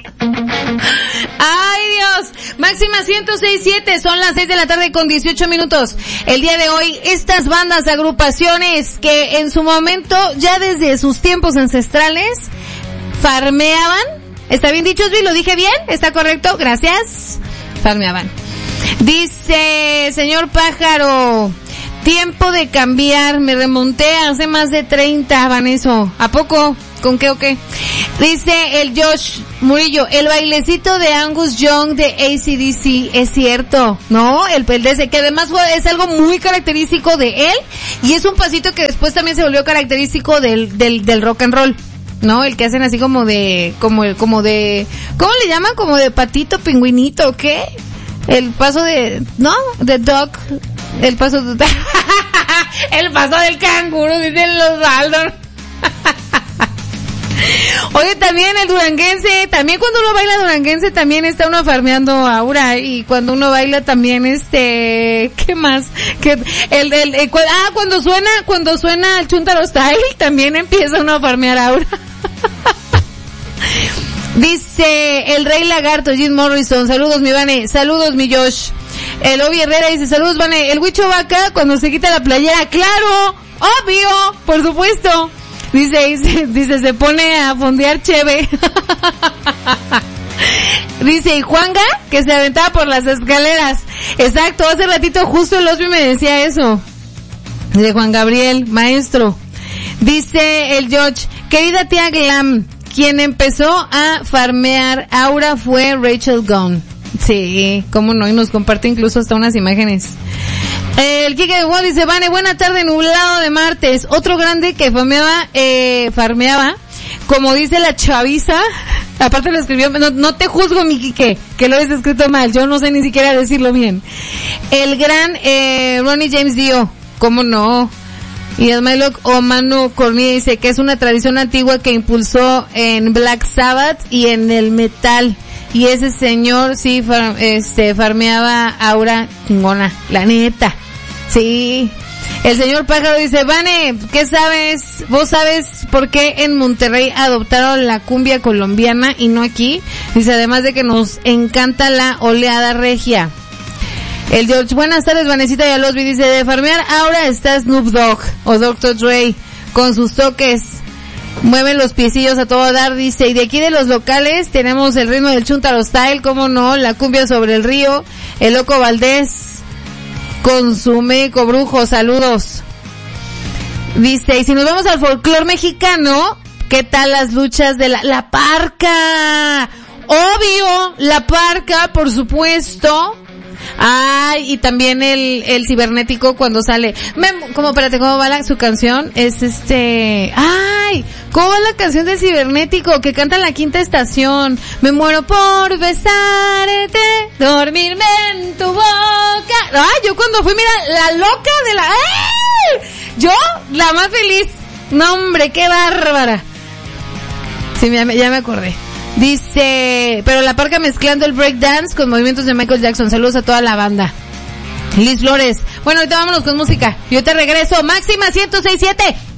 ¡Ay, Dios! Máxima 106.7, son las 6 de la tarde con 18 minutos. El día de hoy, estas bandas, agrupaciones que en su momento, ya desde sus tiempos ancestrales, farmeaban. ¿Está bien dicho, Osvi? ¿Lo dije bien? ¿Está correcto? Gracias. Farmeaban. Dice, señor Pájaro, tiempo de cambiar, me remonté hace más de 30, Vaneso. ¿A poco? ¿Con qué o qué? Dice el Josh Murillo, el bailecito de Angus Young de AC/DC, es cierto, ¿no? El de que además es algo muy característico de él, y es un pasito que después también se volvió característico del rock and roll, ¿no? El que hacen así como de, ¿cómo le llaman? Como de patito, pingüinito, ¿o qué? El paso de, ¿no? De dog, el paso de, el paso del canguro, dicen los Baldor. Oye, también el duranguense, también cuando uno baila duranguense también está uno farmeando aura, y cuando uno baila también ¿qué más? Cuando suena el Chuntaro Style también empieza uno a farmear aura. Dice el Rey Lagarto, Jim Morrison, saludos mi Vane, saludos mi Josh. El Obi Herrera dice, saludos Vane, el Huicho Vaca cuando se quita la playera, claro, obvio, por supuesto. Dice, se pone a fondear cheve. Dice, y Juanga, que se aventaba por las escaleras. Exacto, hace ratito justo el Osby me decía eso. De Juan Gabriel, maestro. Dice el George, querida tía Glam, quien empezó a farmear aura fue Rachel Gunn. Sí, cómo no, y nos comparte incluso hasta unas imágenes. El Kike de Wall dice, Vane, buena tarde, nublado de martes. Otro grande que farmeaba, como dice la chaviza, aparte lo escribió, no te juzgo mi Kike, que lo has escrito mal, yo no sé ni siquiera decirlo bien. El gran Ronnie James Dio, cómo no. Y Edmelo o Manu Cornilla dice que es una tradición antigua que impulsó en Black Sabbath y en el metal. Y ese señor sí farmeaba aura chingona, la neta. Sí. El señor Pájaro dice, Vane, ¿qué sabes? ¿Vos sabes por qué en Monterrey adoptaron la cumbia colombiana y no aquí? Dice, además de que nos encanta la oleada regia. El George, buenas tardes, Vanecita y Alosby, dice, de farmear ahora está Snoop Dogg o Dr. Dre con sus toques. Mueven los piecillos a todo dar, dice, y de aquí de los locales tenemos el ritmo del Chuntaro Style, cómo no, la cumbia sobre el río, el Loco Valdés, con su médico brujo, saludos. Dice, y si nos vamos al folclore mexicano, ¿qué tal las luchas de la parca? Obvio, la parca, por supuesto. Ay, y también el cibernético cuando sale. ¿Cómo va su canción? Es ay, ¿cómo va la canción del cibernético que canta en la Quinta Estación? Me muero por besarte, dormirme en tu boca. Ay, yo cuando fui, mira, la loca de la... ¡ay! Yo, la más feliz. No, hombre, qué bárbara. Sí, ya me acordé. Dice, pero la parca mezclando el breakdance con movimientos de Michael Jackson. Saludos a toda la banda. Liz Flores. Bueno, ahorita vámonos con música. Yo te regreso. Máxima 106.7.